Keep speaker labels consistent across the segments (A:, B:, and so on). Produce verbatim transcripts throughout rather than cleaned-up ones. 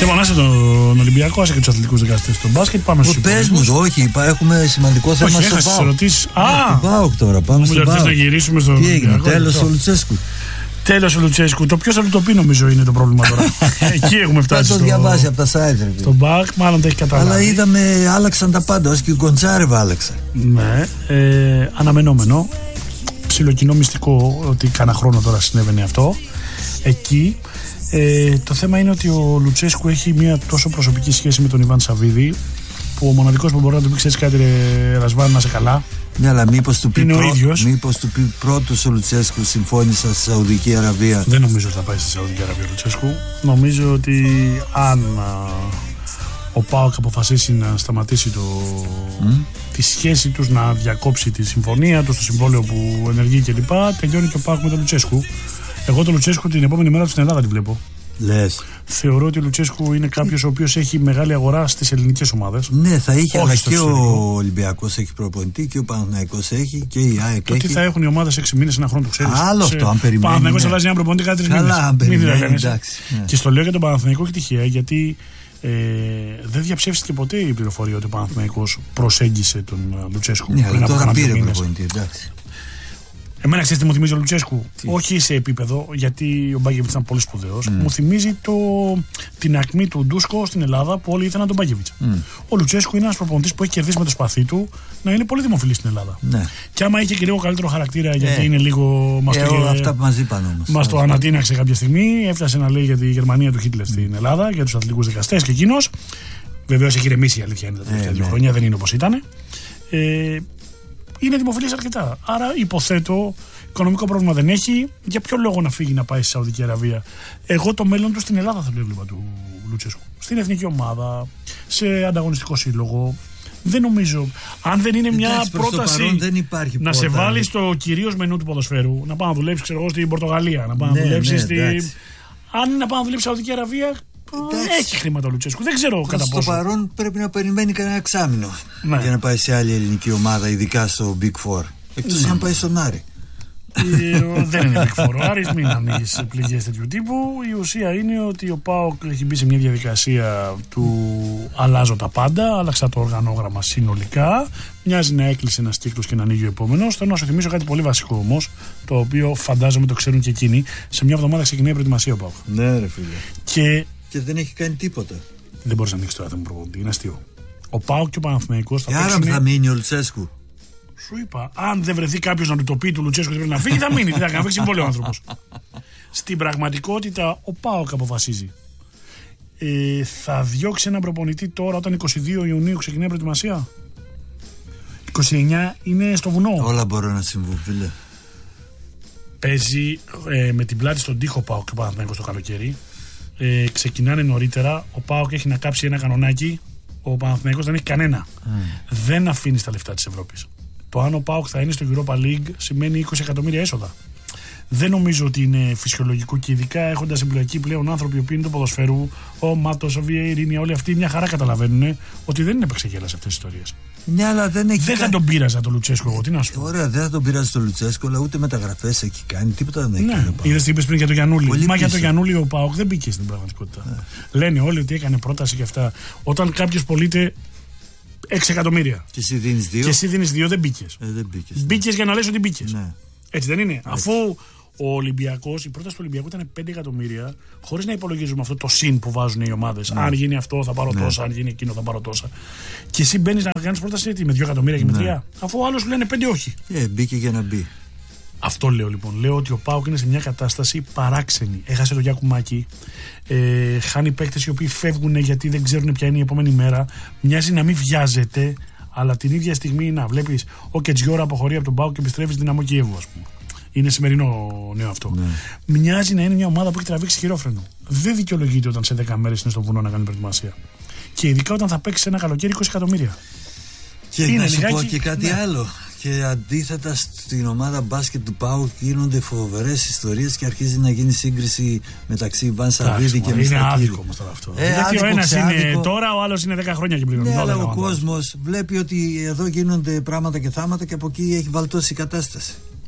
A: Λοιπόν, άσε τον Ολυμπιακό, άσε και τους αθλητικούς δικαστές στον μπάσκετ. Πάμε στους
B: υπολογισμούς. Πες μου, όχι, είπα, έχουμε σημαντικό θέμα
A: όχι,
B: στον ΠΑΟΚ.
A: Ερωτήσεις. Α,
B: ΠΑΟΚ τώρα, πάμε στον ΠΑΟΚ.
A: να γυρίσουμε στον
B: Ολυμπιακό. Τι έγινε, τέλος ο Λουτσέσκου.
A: Τέλος ο Λουτσέσκου. Το ποιος θα του το πει, νομίζω, είναι το πρόβλημα τώρα. Εκεί έχουμε φτάσει.
B: Θα το διαβάσει από τα site.
A: Στον ΠΑΟΚ, μάλλον τα έχει καταλάβει.
B: Αλλά είδαμε, άλλαξαν τα πάντα. Ως και ο Γκοντσάρεβα άλλαξε.
A: Ναι, ε, αναμενόμενο. Ψιλοκοινό μυστικό ότι κάνα χρόνο τώρα συνέβαινε αυτό. Εκεί. Ε, το θέμα είναι ότι ο Λουτσέσκου έχει μια τόσο προσωπική σχέση με τον Ιβάν Σαββίδη, που ο μοναδικός που μπορεί να του πει: ξέρεις κάτι, ρε Ρασβάν, να είσαι καλά.
B: Ναι, αλλά μήπως του πει,
A: πρω...
B: μήπως του πει πρώτος ο Λουτσέσκου συμφώνησα στη Σαουδική Αραβία.
A: Δεν νομίζω ότι θα πάει στη Σαουδική Αραβία ο Λουτσέσκου. Νομίζω ότι αν α, ο ΠΑΟΚ αποφασίσει να σταματήσει το, mm. τη σχέση τους, να διακόψει τη συμφωνία του, το συμβόλαιο που ενεργεί κλπ., τελειώνει και ο ΠΑΟΚ με τον Λουτσέσκου. Εγώ τον Λουτσέσκου την επόμενη μέρα του στην Ελλάδα τη βλέπω.
B: Λες.
A: Θεωρώ ότι ο Λουτσέσκου είναι κάποιος ο οποίος έχει μεγάλη αγορά στις ελληνικές ομάδες.
B: Ναι, θα είχε, αλλά και
A: εξωτερικό.
B: Ο Ολυμπιακός έχει προπονητή και ο Παναθηναϊκός έχει και η ΑΕΚ
A: το
B: έχει.
A: Τι θα έχουν οι ομάδες έξι μήνες, ένα χρόνο, το ξέρεις.
B: Άλλο αυτό, αν περιμένει.
A: Ο Παναθηναϊκός αλλάζει ένα προπονητή κάθε τρεις μήνες.
B: Καλά, αν περιμένει, εντάξει. Ναι.
A: Και στο λέω για τον Παναθηναϊκό και τυχαία, γιατί ε, δεν διαψεύστηκε ποτέ η πληροφορία ότι ο Παναθηναϊκός προσέγγισε τον Λουτσέσκου.
B: Ναι,
A: πριν από
B: τώρα πήρε
A: μήνες.
B: προπονητή, εντάξει.
A: Εμένα ξέρεις τι μου θυμίζει ο Λουτσέσκου. Τι? Όχι σε επίπεδο, γιατί ο Μπάκεβιτς ήταν πολύ σπουδαίος. Mm. Μου θυμίζει το, την ακμή του Ντούσκο στην Ελλάδα που όλοι ήθελαν τον Μπάκεβιτς. Mm. Ο Λουτσέσκου είναι ένας προπονητής που έχει κερδίσει με το σπαθί του να είναι πολύ δημοφιλής στην Ελλάδα. Ναι. Και άμα είχε και λίγο καλύτερο χαρακτήρα, γιατί ε. είναι λίγο. Μας
B: ε,
A: το,
B: όλα αυτά που μας είπαν όμως.
A: Μας το ανατείναξε κάποια στιγμή. Έφτασε να λέει για τη Γερμανία του Χίτλερ mm. στην Ελλάδα, για τους αθλητικούς δικαστές και εκείνος. Βεβαίως έχει ηρεμήσει, η αλήθεια είναι τα τελευταία ε, δύο ναι. χρόνια, δεν είναι όπως ήταν. Ε, είναι δημοφιλής αρκετά. Άρα υποθέτω. Οικονομικό πρόβλημα δεν έχει. Για ποιο λόγο να φύγει να πάει στη Σαουδική Αραβία. Εγώ το μέλλον του στην Ελλάδα θα το έβλεπα του Λουτσέσκου. Στην εθνική ομάδα, σε ανταγωνιστικό σύλλογο. Δεν νομίζω. Αν δεν είναι μια εντάξει, πρόταση
B: δεν υπάρχει
A: να σε βάλει στο κυρίως μενού του ποδοσφαίρου, να πάει να δουλέψει ξέρω, στην Πορτογαλία, να πάει ναι, να δουλέψει ναι, στη. Αν είναι να πάει να δουλέψει στη Σαουδική Αραβία, εντάξει. Έχει χρήματα ο Λουτσέσκου. Δεν ξέρω κατά πόσο.
B: Στο παρόν πρέπει να περιμένει κανένα εξάμηνο ναι. για να πάει σε άλλη ελληνική ομάδα, ειδικά στο Big Four. Εκτός ναι. αν πάει στον Άρη.
A: Δεν είναι εκφοροάρης, μην ανοίγεις πληγές τέτοιου τύπου. Η ουσία είναι ότι ο ΠΑΟΚ έχει μπει σε μια διαδικασία του αλλάζω τα πάντα, άλλαξα το οργανόγραμμα συνολικά. Μοιάζει να έκλεισε ένας κύκλος και να ανοίγει ο επόμενος. Θέλω να σου θυμίσω κάτι πολύ βασικό όμως, το οποίο φαντάζομαι το ξέρουν και εκείνοι. Σε μια εβδομάδα ξεκινάει η προετοιμασία ο ΠΑΟΚ.
B: Ναι, ρε φίλε.
A: Και,
B: και δεν έχει κάνει τίποτα.
A: Δεν μπορείς να ανοίξεις τώρα θέμα προπονητή, είναι αστείο. Ο ΠΑΟΚ και ο Παναθηναϊκός θα
B: παίξουν. Άρα θα μείνει ο Λουτσέσκου.
A: Σου είπα, αν δεν βρεθεί κάποιος να του το πει του Λουτσέσκου ότι πρέπει να φύγει, θα μείνει. Τι θα κάνει, έχει συμβόλαιο ο άνθρωπος. Στην πραγματικότητα, ο ΠΑΟΚ αποφασίζει. Ε, θα διώξει έναν προπονητή τώρα, όταν είκοσι δύο Ιουνίου ξεκινάει η προετοιμασία. είκοσι εννιά είναι στο βουνό.
B: Όλα μπορούν να συμβούν, φίλε.
A: Παίζει ε, με την πλάτη στον τοίχο ΠΑΟΚ και ο Παναθηναϊκός το καλοκαίρι. Ε, ξεκινάνε νωρίτερα. Ο ΠΑΟΚ έχει να κάψει ένα κανονάκι. Ο Παναθηναϊκός δεν έχει κανένα. Mm. Δεν αφήνει τα λεφτά της Ευρώπης. Το αν ο ΠΑΟΚ θα είναι στο Europa League σημαίνει είκοσι εκατομμύρια έσοδα. Δεν νομίζω ότι είναι φυσιολογικό και ειδικά έχοντας εμπλοκή πλέον άνθρωποι που είναι του ποδοσφαίρου, ο Μάτος, ο Βιερίνια, όλοι αυτοί μια χαρά καταλαβαίνουν ότι δεν είναι επεξεγέλα σε αυτές τις ιστορίες.
B: Ναι, αλλά δεν έχει
A: δεν κα... θα τον πείραζα τον Λουτσέσκο, εγώ τι να σου πω.
B: Ωραία, δεν θα τον πειράζει τον Λουτσέσκο, αλλά ούτε μεταγραφές έχει κάνει, τίποτα δεν έχει
A: ναι,
B: κάνει.
A: Είδες τι είπες πριν για τον Γιαννούλη. Πολύ Μα πίσω. Για τον Γιαννούλη ο ΠΑΟΚ δεν μπήκε στην πραγματικότητα. Ναι. Λένε όλοι ότι έκανε πρόταση και αυτά. Όταν κάποιος πωλείται έξι εκατομμύρια.
B: Και εσύ δίνεις δύο.
A: Και εσύ δίνεις δύο, δεν μπήκες.
B: Ε, δεν μπήκες.
A: Μπήκες για να λες ότι μπήκες.
B: Ναι.
A: Έτσι δεν είναι. Έτσι. Αφού ο Ολυμπιακός, η πρόταση του Ολυμπιακού ήταν πέντε εκατομμύρια, χωρίς να υπολογίζουμε αυτό το συν που βάζουν οι ομάδες. Ναι. Αν γίνει αυτό θα πάρω ναι. τόσα, αν γίνει εκείνο θα πάρω τόσα. Και εσύ μπαίνεις να κάνεις πρόταση με δύο εκατομμύρια και με τρία. Ναι. Αφού ο άλλος λένε πέντε όχι.
B: Ε, μπήκε για να μπει.
A: Αυτό λέω λοιπόν. Λέω ότι ο ΠΑΟΚ είναι σε μια κατάσταση παράξενη. Έχασε τον Γιακουμάκη. Ε, χάνει παίκτες οι οποίοι φεύγουν γιατί δεν ξέρουν ποια είναι η επόμενη μέρα. Μοιάζει να μην βιάζεται, αλλά την ίδια στιγμή να βλέπεις ο Κετζιόρα αποχωρεί από τον ΠΑΟΚ και επιστρέφει στην Δυναμό Κιέβου, ας πούμε. Είναι σημερινό νέο αυτό. Ναι. Μοιάζει να είναι μια ομάδα που έχει τραβήξει χειρόφρενο. Δεν δικαιολογείται όταν σε δέκα μέρες είναι στο βουνό να κάνει προετοιμασία. Και ειδικά όταν θα παίξει ένα καλοκαίρι είκοσι εκατομμύρια.
B: Και είναι να σου λιγάκι... πω και κάτι ναι. άλλο. Και αντίθετα στην ομάδα μπάσκετ του ΠΑΟΚ γίνονται φοβερές ιστορίες και αρχίζει να γίνει σύγκριση μεταξύ Ιβάν Σαββίδη και Μιστακίδη.
A: Είναι άδικο όμως τώρα αυτό. Ε, γιατί άδικο, ο ένας είναι άδικο. Τώρα, ο άλλος είναι δέκα χρόνια και πλέον.
B: Ναι, αλλά ο κόσμος βλέπει ότι εδώ γίνονται πράγματα και θάματα και από εκεί έχει βαλτώσει η κατάσταση.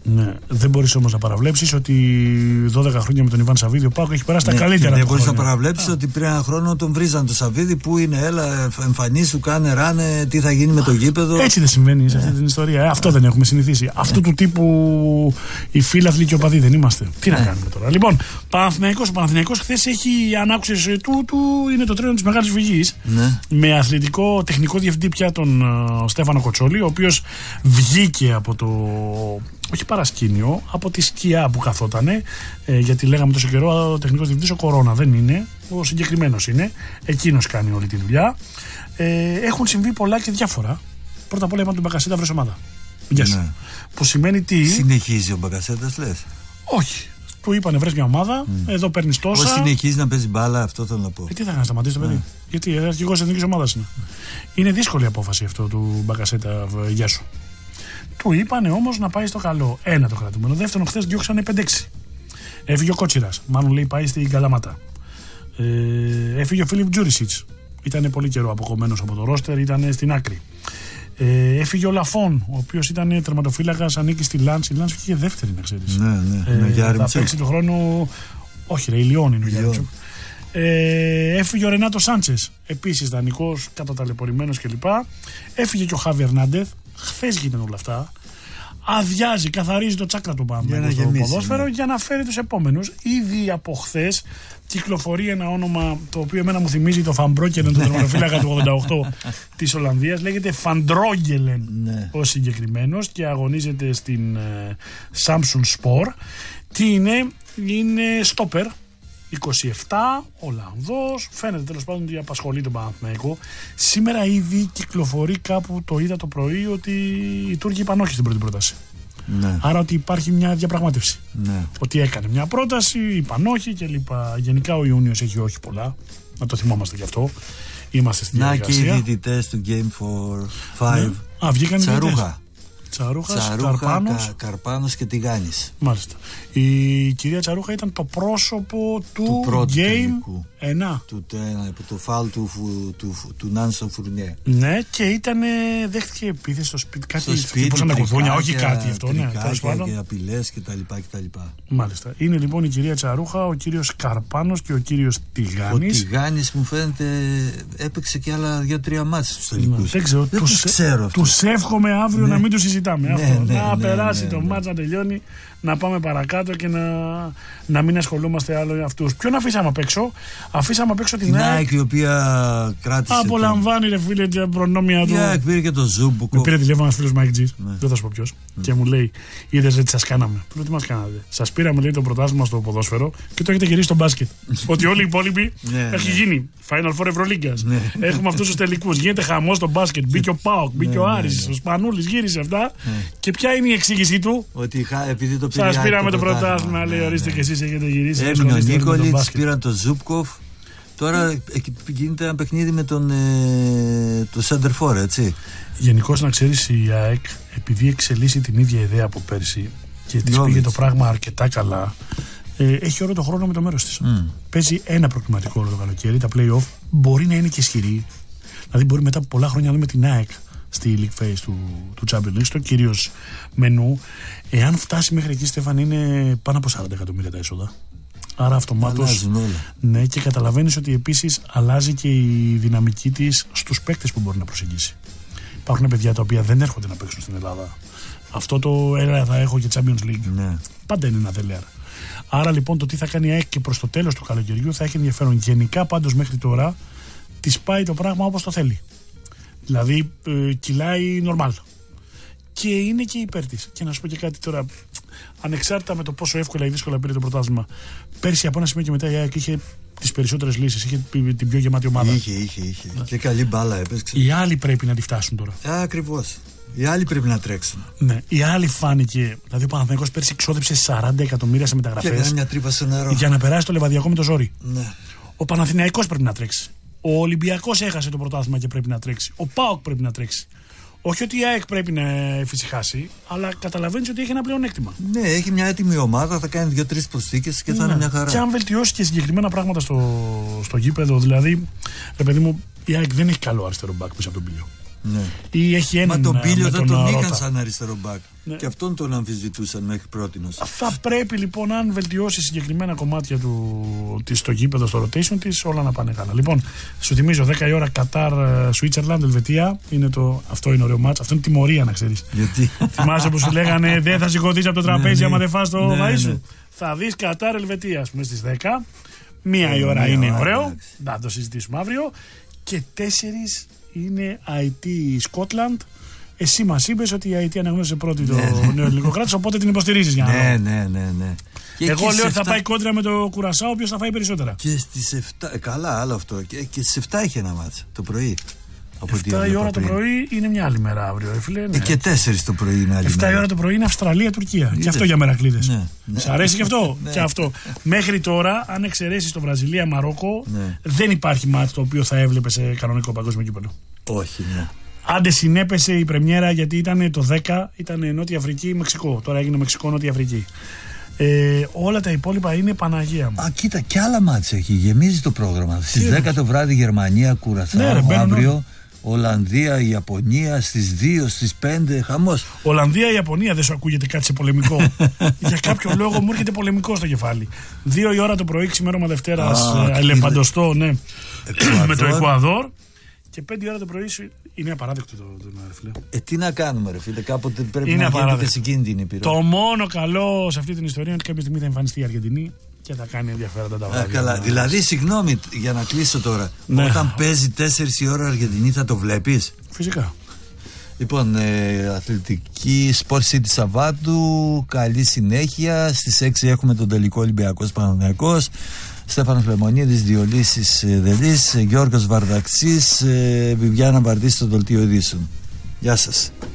A: Ναι. Δεν μπορείς όμως να παραβλέψεις ότι δώδεκα χρόνια με τον Ιβάν Σαββίδη ο ΠΑΟΚ έχει περάσει ναι, τα καλύτερα.
B: Δεν μπορείς να παραβλέψεις ότι πριν ένα χρόνο τον βρίζαν τον Σαββίδη που είναι, έλα, εμφανίσου, κάνε, ράνε, τι θα γίνει με το γήπεδο.
A: Έτσι δεν συμβαίνει σε αυτή την ιστορία. Ε, αυτό δεν έχουμε συνηθίσει. Αυτού του τύπου οι φίλαθλοι και οπαδοί δεν είμαστε. Τι να κάνουμε τώρα. Λοιπόν, Παναθηναϊκός, ο Παναθηναϊκός χθες έχει, αν άκουσες του, του είναι το τρένο της Μεγάλης Φυγής.
B: Ναι.
A: Με αθλητικό τεχνικό διευθυντή πια τον uh, Στέφανο Κοτσόλη, ο οποίος βγήκε από το. Όχι παρασκήνιο, από τη σκιά που καθότανε, ε, γιατί λέγαμε τόσο καιρό ο τεχνικός διευθυντής ο Κορώνα δεν είναι, ο συγκεκριμένος είναι, εκείνος κάνει όλη τη δουλειά. Ε, έχουν συμβεί πολλά και διάφορα. Πρώτα απ' όλα είπαν τον Μπακασέτα βρες ομάδα. Γεια σου. Ναι. Που σημαίνει τι.
B: Συνεχίζει ο Μπακασέτας λες?
A: Όχι. Του είπανε βρες μια ομάδα, mm. εδώ παίρνεις τόσα.
B: Όχι συνεχίζει να παίζει μπάλα, αυτό θέλω να πω.
A: Ε, τι θα κάνει να σταματήσει το παιδί. Ναι. Γιατί αρχηγός εθνικής ομάδας είναι. Mm. Είναι δύσκολη η απόφαση αυτό του Μπακασέτα, γεια σου. Του είπανε όμως να πάει στο καλό. Ένα το κρατούμενο. Δεύτερον, χθες διώξανε πέντε έξι. Έφυγε ο Κότσιρας. Μάλλον λέει πάει στην Καλαμάτα. Ε, έφυγε ο Φίλιπ Τζούρισιτς. Ήταν πολύ καιρό αποκομμένος από το ρόστερ, ήταν στην άκρη. Ε, έφυγε ο Λαφών, ο οποίος ήταν τερματοφύλακας, ανήκει στη Λάνς. Η Λάνς πήγε δεύτερη, να ξέρεις.
B: Ναι, ναι.
A: Ε, θα παίξει του χρόνου. Όχι, ρε, η Λιόν είναι ο Γιάννη. Ε, έφυγε ο Ρενάτο Σάντσες, επίσης δανεικός, καταταλαιπωρημένος κλπ. Έφυγε και ο Χάβι Ερνάντεθ. Χθες γίνανε όλα αυτά. Αδειάζει, καθαρίζει το τσάκρα του Παναθηναϊκού στο ποδόσφαιρο, ναι, για να φέρει τους επόμενους. Ήδη από χθες κυκλοφορεί ένα όνομα το οποίο εμένα μου θυμίζει το Φαμπρόκελεν, τον τερματοφύλακα του ογδόντα οκτώ της Ολλανδίας. Λέγεται Φαντρόγγελεν, ναι, ο συγκεκριμένος και αγωνίζεται στην ε, Samsung Sport. Τι είναι? Είναι στόπερ. είκοσι επτά, Ολλανδός, φαίνεται τέλος πάντων ότι απασχολεί τον Παναθηναϊκό. Σήμερα ήδη κυκλοφορεί κάπου, το είδα το πρωί, ότι οι Τούρκοι είπαν όχι στην πρώτη πρόταση.
B: Ναι.
A: Άρα ότι υπάρχει μια διαπραγμάτευση.
B: Ναι.
A: Ότι έκανε μια πρόταση, είπαν όχι κλπ. Γενικά ο Ιούνιος έχει όχι πολλά. Να το θυμόμαστε γι' αυτό. Είμαστε στην διαδικασία.
B: Να και οι διαιτητές του Game for Five.
A: Ναι. Α, βγήκαν οι
B: Τσαρούχα.
A: Τσαρούχας,
B: Τσαρούχα,
A: Καρπάνος.
B: Κα, Καρπάνος και Τιγάνης.
A: Μάλιστα. Η κυρία Τσαρούχα ήταν το πρόσωπο του,
B: του
A: Game ένα.
B: Του, το φάουλ του, του, του, του Νάνσον Φουρνιέ.
A: Ναι, και ήταν, δέχτηκε επίθεση στο σπίτι. Κάτι
B: στο σπίτι,
A: τύπωσαν κουδούνια, όχι κάτι αυτό. Ναι,
B: και απειλές και τα λοιπά και τα λοιπά.
A: Μάλιστα. Είναι λοιπόν η κυρία Τσαρούχα, ο κύριος Καρπάνος και ο κύριος Τιγάνης.
B: Ο Τιγάνης μου φαίνεται έπαιξε και άλλα δύο-τρία μάτς στους τελικούς.
A: Δεν ξέρω.
B: Δεν τους ξέρω.
A: Τους εύχομαι αύριο, ναι, να μην τους συζητάμε.
B: Ναι,
A: αυτό.
B: Ναι,
A: να
B: ναι,
A: περάσει
B: ναι,
A: το
B: ναι.
A: μάτς, να τελειώνει, να πάμε παρακάτω και να, να μην ασχολούμαστε άλλο με αυτούς. Ποιον αφήσαμε απ' έξω? Αφήσαμε απ' έξω την,
B: την ΑΕΚ, η οποία κράτησε.
A: Απολαμβάνει, ρε φίλε, την προνόμια του.
B: Η ΑΕΚ πήρε και το Ζούμπουκο.
A: Με πήρε τηλέφωνο ένα φίλο Μάικ Τζι,
B: ναι.
A: δεν θα σου πω ποιο, mm. και μου λέει: είδες ρε τι σας κάναμε. Του λέω: τι μας κάνατε? Σας πήραμε, λέει, το πρωτάθλημα στο ποδόσφαιρο και το έχετε γυρίσει στο μπάσκετ. Ότι όλοι οι υπόλοιποι
B: ναι,
A: έχει
B: ναι.
A: γίνει. Final Four Ευρωλίγκας.
B: Ναι.
A: Έχουμε αυτούς τους τελικούς. Γίνεται χαμός στο μπάσκετ. Μπήκε ο Πάοκ, μπήκε ο Άρης,
B: ναι, ναι.
A: ο Σπανούλης, γύρισε αυτά.
B: Ναι.
A: Και ποια είναι η εξήγησή του?
B: Ότι επειδή το πήρε.
A: Σας πήραμε το πρωτάθλημα, λέει, ορίστε και εσείς έχετε γυρίσει.
B: Έμεινε ο Νίκολιτς, πήραν τον Ζούπκοφ. Τώρα γίνεται ένα παιχνίδι με τον ε, το Σέντερφορ, έτσι.
A: Γενικώς να ξέρεις, η ΑΕΚ, επειδή εξελίσσει την ίδια ιδέα από πέρσι και της πήγε το πράγμα αρκετά καλά, ε, έχει όλο το χρόνο με το μέρος της. Mm. Παίζει ένα προκριματικό όλο το καλοκαίρι, τα play-off, μπορεί να είναι και ισχυρή. Δηλαδή μπορεί μετά από πολλά χρόνια να δούμε την ΑΕΚ στη League Phase του, του Champions League, στο κυρίως μενού. Εάν φτάσει μέχρι εκεί, Στέφαν, είναι πάνω από σαράντα εκατομμύρια τα έσοδα. Άρα αυτομάτως, ναι, και καταλαβαίνεις ότι επίσης αλλάζει και η δυναμική της στους παίκτες που μπορεί να προσεγγίσει. Υπάρχουν παιδιά τα οποία δεν έρχονται να παίξουν στην Ελλάδα. Αυτό το έλα θα έχω και Champions League.
B: Ναι.
A: Πάντα είναι ένα δελεάρ. Άρα λοιπόν το τι θα κάνει η ΑΕΚ και προς το τέλος του καλοκαιριού θα έχει ενδιαφέρον. Γενικά πάντως μέχρι τώρα της πάει το πράγμα όπως το θέλει. Δηλαδή ε, κυλάει νορμάλ. Και είναι και υπέρ της. Και να σου πω και κάτι τώρα, ανεξάρτητα με το πόσο εύκολα ή δύσκολα πήρε το πρωτάθλημα, πέρσι από ένα σημείο και μετά η ΑΕΚ είχε τις περισσότερες λύσεις. Είχε την πιο γεμάτη ομάδα.
B: Είχε, είχε, είχε. Ναι. Και καλή μπάλα έπαιξε.
A: Οι άλλοι πρέπει να τη φτάσουν τώρα.
B: Ακριβώς. Οι άλλοι πρέπει να τρέξουν.
A: Ναι. Οι άλλοι φάνηκε. Δηλαδή ο Παναθηναϊκός πέρσι εξόδεψε σαράντα εκατομμύρια σε μεταγραφές.
B: Και μια τρύπα στο νερό.
A: Για να περάσει το Λεβαδιακό με το ζόρι.
B: Ναι.
A: Ο Παναθηναϊκός πρέπει να τρέξει. Ο Ολυμπιακός έχασε το πρωτάθλημα και πρέπει να τρέξει. Ο ΠΑΟΚ πρέπει να τρέξει. Όχι ότι η ΑΕΚ πρέπει να εφησυχάσει, αλλά καταλαβαίνεις ότι έχει ένα πλεονέκτημα.
B: Ναι, έχει μια έτοιμη ομάδα, θα κάνει δύο-τρεις προσθήκες και θα ναι. είναι μια χαρά.
A: Και αν βελτιώσει και συγκεκριμένα πράγματα στο, στο γήπεδο, δηλαδή, ρε παιδί μου, η ΑΕΚ δεν έχει καλό αριστερό μπακ πίσω από τον Πήλιο. Ναι. Ή έχει έναν.
B: Μα τον Πίλιο δεν τον είχαν
A: Ρώτα.
B: σαν αριστερό μπακ. Ναι. Και αυτόν τον αμφισβητούσαν μέχρι πρότινος.
A: Θα πρέπει λοιπόν, αν βελτιώσει συγκεκριμένα κομμάτια του, της, στο γήπεδο, στο rotation της, όλα να πάνε καλά. Λοιπόν, σου θυμίζω δέκα η ώρα Κατάρ, Σουίτσερλαντ, Ελβετία. Είναι το, αυτό είναι ωραίο μάτς. Αυτό είναι τιμωρία, να ξέρεις.
B: Γιατί?
A: Θυμάσαι που σου λέγανε δεν θα σηκωθείς από το τραπέζι ναι, άμα δεν φας το
B: ναι,
A: βαΐ σου.
B: Ναι.
A: Θα δεις Κατάρ, Ελβετία, ας πούμε, στις δέκα. Μία η ώρα είναι ωραίο. Να το συζητήσουμε αύριο. Και τέσσερις είναι άι τι Σκότλαντ. Εσύ μας είπες ότι η άι τι αναγνώρισε πρώτη το νέο ελληνικό κράτος, οπότε την υποστηρίζεις για να
B: ναι, ναι, ναι, ναι. Και
A: εγώ
B: και
A: λέω ότι θα πάει κόντρα με το Κουρασάο, ο οποίος θα φάει περισσότερα.
B: Και στις εφτά, καλά, άλλο αυτό. Και, και στις εφτά έχει ένα μάτς το πρωί.
A: εφτά η ώρα το πρωί είναι μια άλλη μέρα αύριο, φίλε. Ναι.
B: Και τέσσερις το πρωί είναι άλλη
A: εφτά
B: μέρα.
A: η ώρα το πρωί είναι Αυστραλία-Τουρκία. Και αυτό για μερακλείδες.
B: Ναι, ναι.
A: Σ' αρέσει και αυτό.
B: Ναι.
A: Και αυτό. Μέχρι τώρα, αν εξαιρέσεις το Βραζιλία-Μαρόκο,
B: ναι.
A: δεν υπάρχει μάτς το οποίο θα έβλεπε σε κανονικό παγκόσμιο κύπελλο.
B: Όχι, ναι.
A: Άντε συνέπεσε η πρεμιέρα γιατί ήταν το δέκα, ήταν Νότια Αφρική, Μεξικό. Τώρα έγινε Μεξικό, Νότια Αφρική. Ε, όλα τα υπόλοιπα είναι Παναγία μου.
B: Α, κοίτα, κι άλλα μάτια έχει. Γεμίζει το πρόγραμμα. Στις δέκα το βράδυ Γερμανία, Κουρασάο. Ναι, αύριο Ολλανδία, Ιαπωνία. Στις δύο, στις πέντε, χαμός.
A: Ολλανδία, Ιαπωνία, δεν σου ακούγεται κάτι σε πολεμικό? Για κάποιο λόγο μου έρχεται πολεμικό στο κεφάλι. Δύο η ώρα το πρωί, ξημέρωμα Δευτέρας, ελεφαντοστό, ναι, με το Εκουαδόρ. Και πέντε η ώρα το πρωί είναι απαράδεκτο το, το, το φίλε.
B: Ε, τι να κάνουμε, ρε φίλε, κάποτε πρέπει
A: είναι
B: να γίνεται σε εκείνη την Ήπειρο.
A: Το μόνο καλό σε αυτή την ιστορία είναι ότι κάποια στιγμή θα εμφανιστεί η Αργεντινή και θα κάνει ενδιαφέροντα τα βράδια.
B: Καλά, δηλαδή, συγγνώμη για να κλείσω τώρα. Ναι. Όταν παίζει τέσσερις η ώρα Αργεντινή θα το βλέπεις?
A: Φυσικά.
B: Λοιπόν, ε, αθλητική Sport City Σαββάτου, καλή συνέχεια. Στις έξι έχουμε τον τελικό Ολυμπιακός Παναθηναϊκός. Στέφανος Λεμονίδης, Διολύσης Δελής, Γιώργος Βαρδαξής, Βιβιάνα Βαρδής στο δελτίο ειδήσεων. Γεια σας.